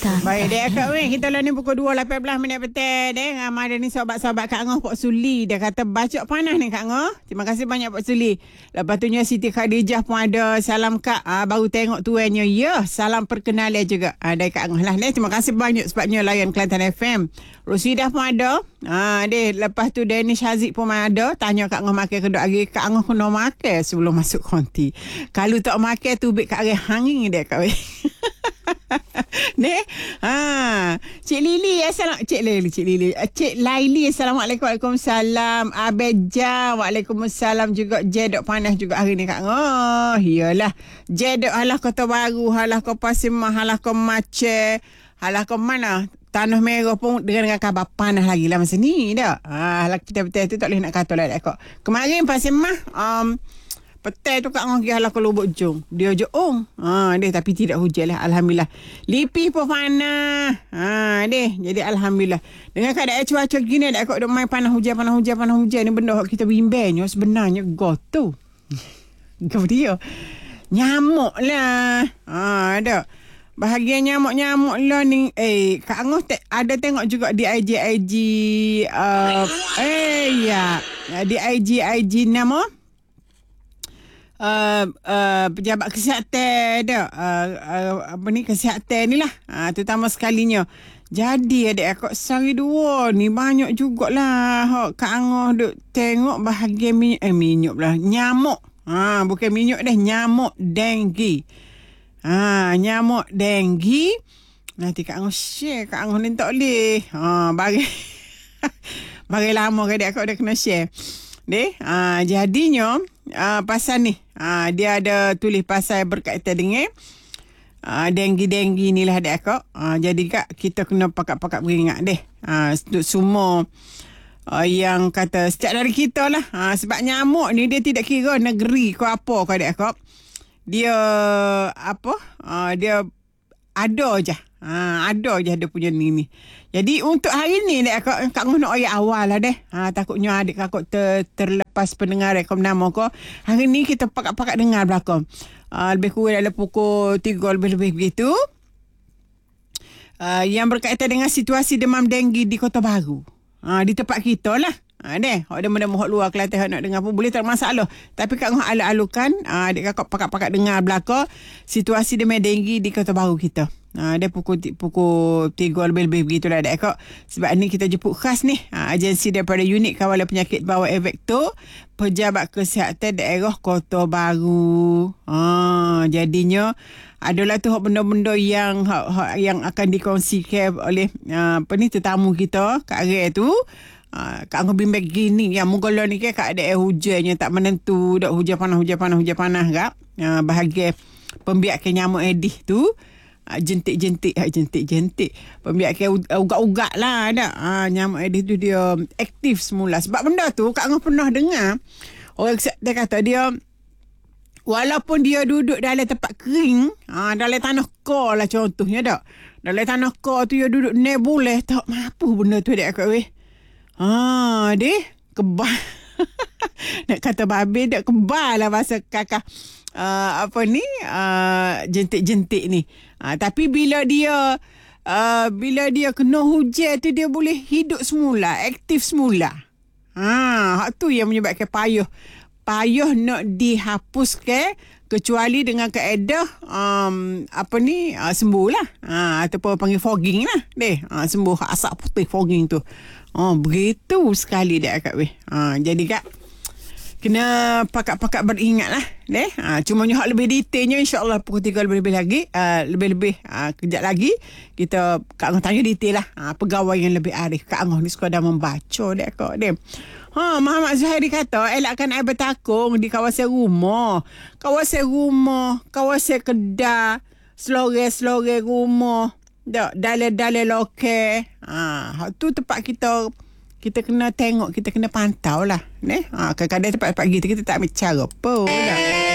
Kelantan. Baik, dek akak weh. Kita lah ni pukul 2.18 petang. Dek, ada ni sahabat-sahabat Kak Ngoh Pok Suli. Dia kata bacok panas ni Kak Ngoh. Terima kasih banyak Pok Suli. Lepas tu Siti Khadijah pun ada. Salam Kak. Baru tengok tuannya. Ya, salam perkenalan juga. Dari Kak Ngoh lah. Dek, terima kasih banyak sebabnya layan Kelantan FM. Rosidah pun ada. Dek, lepas tu Danish Haziq pun ada. Tanya Kak Ngoh makan kedua lagi. Kak Ngoh kena makan sebelum masuk konti. Kalau tak makan tu, bik kat arah hangin dek Kak weh. Nek, Cik Lili, Cik Laili, Assalamualaikum. Waalaikumsalam. Abeja, Waalaikumsalam juga. Jedok panas juga hari ni Kak Ngoh. Iyalah. Jedok halah Kota Baru, halah ke Pasimah, halah ke Maceh, halah ke mana? Tanah Merah pun dengan kabar panas lagi lah masa ni dah. Halah kita betul tu tak boleh nak kata lah dek Kak. Kemarin Pasimah, petai tu Kak Ngoh pergi halah ke Lubuk Jong. Dia jeong. Dia tapi tidak hujan lah. Alhamdulillah. Lipih pun panas. Deh. Jadi Alhamdulillah. Dengan keadaan cuaca gini, dek Kak duk main panas hujan. Ni benda kita bimbangnya sebenarnya gotu. Kau dia. Nyamuk lah. Ada. Bahagian nyamuk lah ni. Kak Ngoh ada tengok juga di IG. Ya. Di IG nama. Pejabat kesihatan dah kesihatan ni lah terutama sekalinya. Jadi adik akak sehari dua ni banyak jugalah Kak Ngoh duk tengok bahagian minyak lah nyamuk. Bukan minyak dah, nyamuk denggi. Nyamuk denggi. Nanti Kak Ngoh share. Kak Ngoh ni tak boleh bagi lama adik akak dah kena share. Jadinya pasal ni dia ada tulis pasal berkaitan dengan denggi ni lah adik akak. Jadi Kak, kita kena pakat-pakat beringat semua yang kata setiap dari kita lah. Sebab nyamuk ni dia tidak kira negeri ke apa ke adik akak. Dia dia ada je. Ada je dia punya ni. Jadi untuk hari ni dek Kak Ngoh nak ayat awal lah deh. Takutnya adik kakak terlepas pendengar rekom nama ko. Hari ni kita pakat-pakat dengar belakang. Lebih kurang dalam pukul 3 lebih begitu. Yang berkaitan dengan situasi demam denggi di Kota Baru. Di tempat kita lah. Deh, ada benda-benda luar Kelantan nak dengar pun boleh, tak masalah. Tapi Kak Ngoh alu-alukan adik kakak pakat-pakat dengar belakang situasi demam denggi di Kota Baru kita. Dia pukul 3 lebih begitulah adik kak. Sebab ni kita jemput khas ni agensi daripada unit kawalan penyakit bawah Evektor, Pejabat Kesihatan Daerah Kota Baru. Jadinya adalah tu benda-benda yang akan dikongsikan oleh tetamu kita Kak Ray tu. Kak Ngoh bimbang gini yang mungkin ni kan Kak ada hujannya tak menentu, dak hujan panas Kak. Bahagian pembiakan nyamuk edih tu jentik pembiakan ugak-ugak lah ada. Nyamuk edih tu dia aktif semula. Sebab benda tu Kak Ngoh pernah dengar orang dia kata dia walaupun dia duduk dalam tempat kering, dalam tanah kor lah contohnya dak. Dalam tanah kor tu dia duduk ni boleh tak mampu benda tu dek akak weh. Dia kebal. Nak kata babi dak kebal lah bahasa kakak. Jentik-jentik ni. Tapi bila dia kena hujan tu dia boleh hidup semula, aktif semula. Hak tu yang menyebabkan payah nak dihapuskan kecuali dengan kaedah sembuh lah. Ataupun panggil fogging lah. Sembuh asap putih fogging tu. Begitu sekali dek akak weh. Jadi Kak kena pakat-pakat beringat lah. Cuma hak lebih detailnya insyaAllah pukul 3 lebih lagi. Lebih kejap lagi kita Kak Ngoh tanya detail lah. Pegawai yang lebih arif. Kak Ngoh ni sekadar membaca dek Kak. Muhammad Zuhairi kata elakkan air bertakung di kawasan rumah, kawasan kedai, selore rumah, dalai lokal. Tu tempat kita kena tengok, kita kena pantau lah. Kadang-kadang tempat-tempat kita tak ambil cara pun.